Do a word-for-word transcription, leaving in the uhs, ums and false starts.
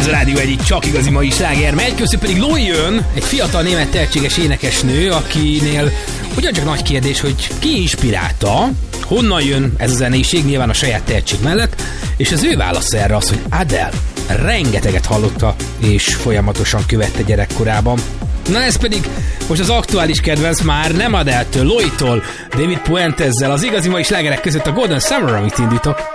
Ez a Rádió egyik csak igazi mai sláger megy, közül pedig Loi jön, egy fiatal német tehetséges énekesnő, akinél ugyancsak nagy kérdés, hogy ki inspirálta, honnan jön ez a zenéség, nyilván a saját tehetség mellett, és az ő válasz erre az, hogy Adele rengeteget hallotta, és folyamatosan követte gyerekkorában. Na ez pedig most az aktuális kedvenc már nem Adele-től, Loi-tól, David Puentezzel, az igazi mai slágerek között a Golden Summer, amit indítok.